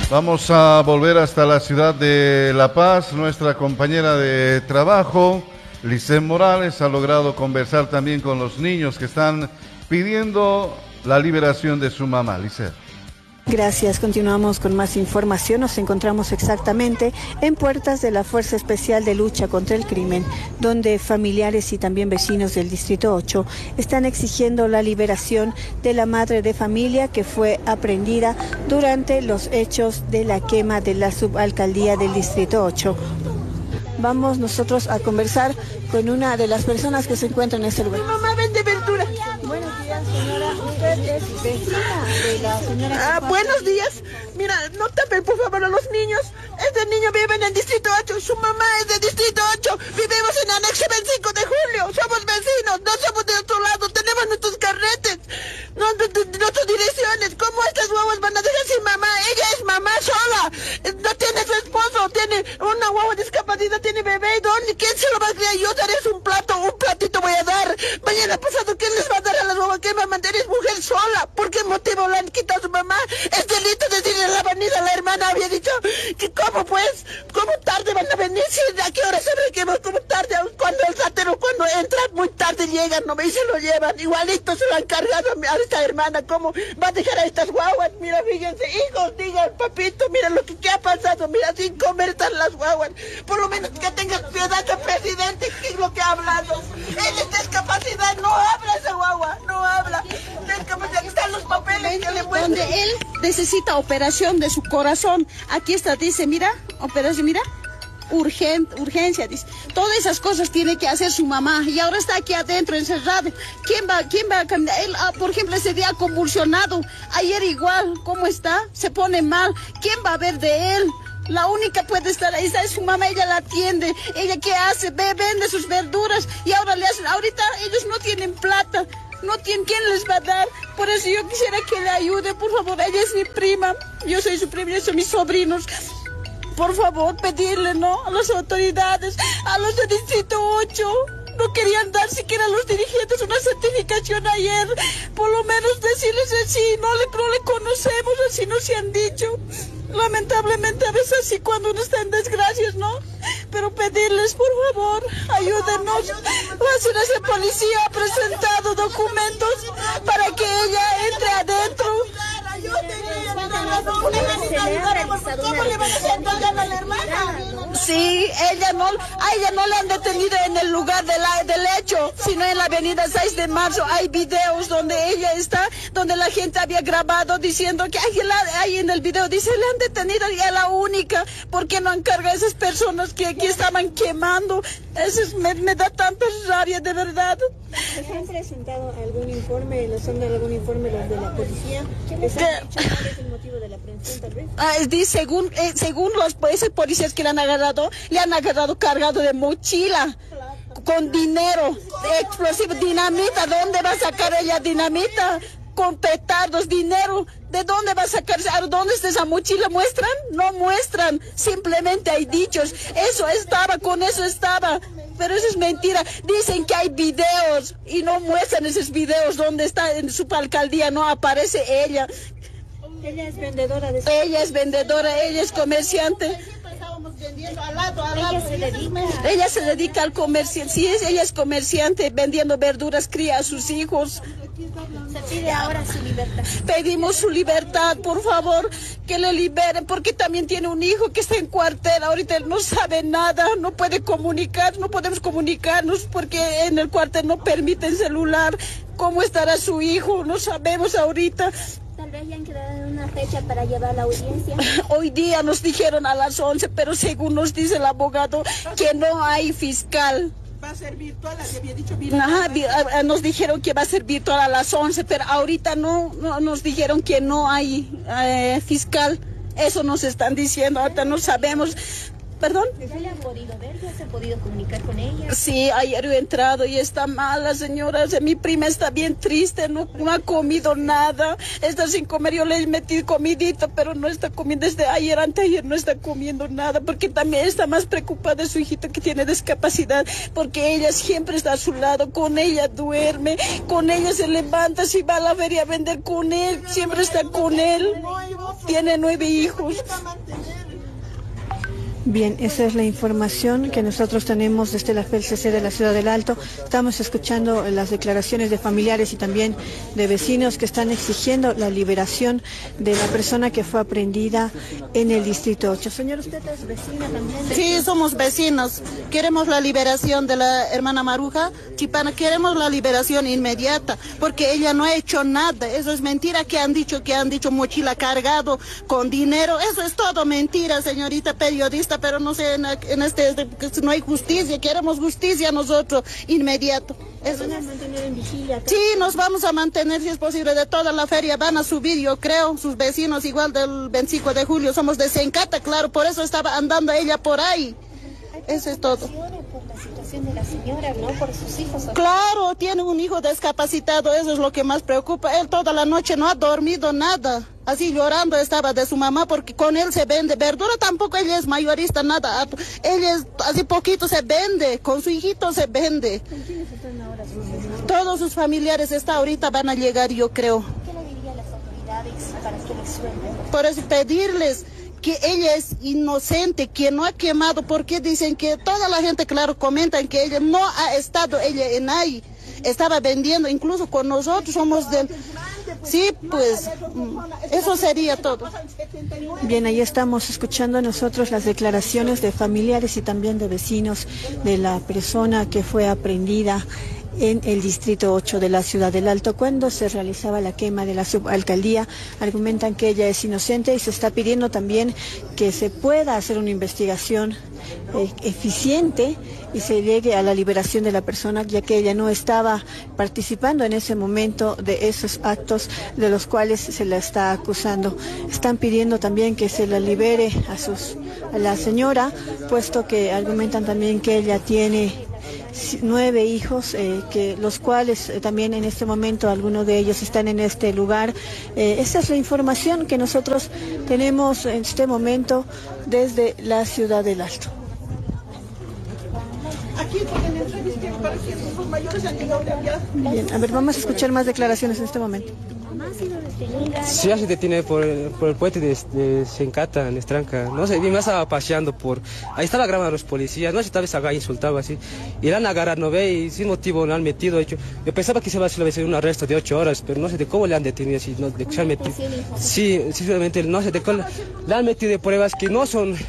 Vamos a volver hasta la ciudad de La Paz. Nuestra compañera de trabajo, Lisset Morales, ha logrado conversar también con los niños que están pidiendo la liberación de su mamá. Lisset. Gracias, continuamos con más información. Nos encontramos exactamente en puertas de la Fuerza Especial de Lucha contra el Crimen, donde familiares y también vecinos del Distrito 8 están exigiendo la liberación de la madre de familia que fue aprehendida durante los hechos de la quema de la subalcaldía del Distrito 8. Vamos nosotros a conversar con una de las personas que se encuentran en este lugar. Mi mamá vende verdura. Buenos días, señora. Usted es vecina de la señora. Buenos días. Mira, no tapen por favor a los niños. Este niño vive en el Distrito 8. Su mamá es del Distrito 8. Vivimos en anexo 25 de julio. Somos vecinos. No somos de otro lado. Tenemos nuestros carretes. Nuestras direcciones. ¿Cómo estas guaguas van a dejar sin mamá? Ella es mamá sola. No tiene su esposo. Tiene una guagua discapacidad. Tiene bebé. ¿Dónde? ¿Quién se lo va a criar? Yo daré un platito voy a dar. Mañana pasado, ¿quién les va a dar a las guaguas? ¿Quién va a mantener? Es mujer sola. ¿Por qué motivo le han quitado a su mamá? Es delito decirle a la avenida. La hermana había dicho que cómo pues, cómo tarde van a venir, si a qué hora saben que cómo tarde, cuando el ratero, cuando entra muy tarde llegan, no y se lo llevan, igualito se lo han cargado a esta hermana. ¿Cómo va a dejar a estas guaguas? Mira, fíjense, hijos, digan, papito, mira lo que ha pasado, mira, sin comer están las guaguas. Por lo menos que tenga piedad el presidente, que es lo que ha hablado. Él es discapacidad, no habla esa guagua, no habla. Discapacidad, aquí están los papeles que le muestran. Donde él necesita operación de su corazón. Aquí está, dice, mira, operación, mira. Urgencia, dice. Todas esas cosas tiene que hacer su mamá y ahora está aquí adentro encerrado. ¿Quién va a caminar? Él, por ejemplo, ese día convulsionado. Ayer igual, ¿cómo está? Se pone mal. ¿Quién va a ver de él? La única puede estar ahí, es su mamá, ella la atiende. ¿Ella qué hace? Vende sus verduras y ahora le hacen. Ahorita ellos no tienen plata. No tienen quién les va a dar. Por eso yo quisiera que le ayude, por favor. Ella es mi prima. Yo soy su prima, yo soy mis sobrinos. Por favor, pedirle, ¿no? A las autoridades, a los del Distrito 8. No querían dar siquiera a los dirigentes una certificación ayer. Por lo menos decirles así, no le conocemos, así nos se han dicho. Lamentablemente a veces así cuando uno está en desgracias, ¿no? Pero pedirles, por favor, ayúdenos. La policía ha presentado documentos para que ella entre adentro. ¿Cómo le van a hacer a la hermana? Sí, a ella no la han detenido en el lugar del hecho, sino en la avenida 6 de marzo. Hay videos donde ella está, donde la gente había grabado diciendo que ahí en el video dice, le han detenido y es la única. ¿Por qué no han cargado a esas personas que aquí estaban quemando? Me da tanta rabia, de verdad. ¿Les han presentado algún informe, les han dado algún informe los de la policía? ¿Les han dicho cuál es el motivo de la aprehensión, tal vez? Según los esos policías que le han agarrado cargado de mochila, con dinero, explosivo, dinamita. ¿Dónde va a sacar ella dinamita? Con petardos, dinero. ¿De dónde va a sacar? ¿Dónde está esa mochila? ¿Muestran? No muestran. Simplemente hay dichos. Con eso estaba. Pero eso es mentira. Dicen que hay videos y no muestran esos videos. ¿Dónde está en su alcaldía? No aparece ella. Ella es vendedora de... Ella es vendedora, ella es comerciante. Ella se dedica al comercio. Sí, ella es comerciante, vendiendo verduras, cría a sus hijos. Se pide ahora su libertad. Pedimos su libertad, por favor, que le liberen, porque también tiene un hijo que está en cuartel. Ahorita él no sabe nada, no puede comunicar, no podemos comunicarnos porque en el cuartel no permiten celular. ¿Cómo estará su hijo? No sabemos ahorita. Tal vez ya han quedado en una fecha para llevar la audiencia. Hoy día nos dijeron a las 11, pero según nos dice el abogado que no hay fiscal. Va a ser virtual, había dicho virtual. Ajá, nos dijeron que va a ser virtual a las 11, pero ahorita no nos dijeron que no hay fiscal. Eso nos están diciendo, ahorita no sabemos. ¿Perdón? ¿Ya le han podido ver? ¿Ya se ha podido comunicar con ella? Sí, ayer he entrado y está mala, señora. Mi prima está bien triste, no ha comido nada. Está sin comer. Yo le he metido comidita, pero no está comiendo. Desde ayer, anteayer, no está comiendo nada. Porque también está más preocupada de su hijito que tiene discapacidad. Porque ella siempre está a su lado. Con ella duerme, con ella se levanta. Si va a la feria a vender con él, siempre está con él. Tiene 9 hijos. Bien, esa es la información que nosotros tenemos desde la FELCC de la Ciudad del Alto. Estamos escuchando las declaraciones de familiares y también de vecinos que están exigiendo la liberación de la persona que fue aprehendida en el Distrito 8. Señor, ¿usted es vecina también? Sí, somos vecinos. Queremos la liberación de la hermana Maruja Chipana. Queremos la liberación inmediata, porque ella no ha hecho nada. Eso es mentira que han dicho mochila cargado con dinero. Eso es todo mentira, señorita periodista. Pero no sé, no hay justicia. Queremos justicia nosotros, inmediato. ¿Se van a mantener en vigilia? Sí, nos vamos a mantener, si es posible, de toda la feria. Van a subir, yo creo, sus vecinos, igual del 25 de julio. Somos de Sencata, claro, por eso estaba andando ella por ahí. Eso es todo. Por la situación de la señora, ¿no? Por sus hijos. Claro, tiene un hijo discapacitado, eso es lo que más preocupa. Él toda la noche no ha dormido nada. Así llorando estaba de su mamá porque con él se vende verdura, tampoco ella es mayorista, nada. Ella es así poquito se vende, con su hijito se vende. ¿Con quiénes están ahora sus vecinos? Todos sus familiares ahorita van a llegar, yo creo. ¿Qué le diría a las autoridades para que les suelten? Por eso pedirles que ella es inocente, que no ha quemado, porque dicen que toda la gente, claro, comentan que ella no ha estado en ahí, estaba vendiendo, incluso con nosotros somos del... Sí, pues eso sería todo. Bien, ahí estamos escuchando nosotros las declaraciones de familiares y también de vecinos de la persona que fue aprehendida en el Distrito 8 de la Ciudad del Alto cuando se realizaba la quema de la subalcaldía. Argumentan que ella es inocente y se está pidiendo también que se pueda hacer una investigación eficiente y se llegue a la liberación de la persona, ya que ella no estaba participando en ese momento de esos actos de los cuales se la está acusando. Están pidiendo también que se la libere a la señora, puesto que argumentan también que ella tiene 9 hijos, que los cuales también en este momento algunos de ellos están en este lugar. Esa es la información que nosotros tenemos en este momento desde la Ciudad del Alto. Aquí porque en entrevista parece que sus mayores han llegado de allá. Bien, a ver, vamos a escuchar más declaraciones en este momento. ¿Ha sido detenida? Sí, ya se detiene por el puente de Sencata, en Estranca. No sé, me estaba paseando por... Ahí estaba grabando a los policías, no sé, tal vez había insultado así. Y la han agarrado, ¿no ve? Y sin motivo lo han metido. Yo pensaba que se iba a hacer un arresto de 8 horas, pero no sé de cómo le han detenido así, ¿no? De que se han metido. Sí, simplemente no sé de cómo le han metido de pruebas que no son...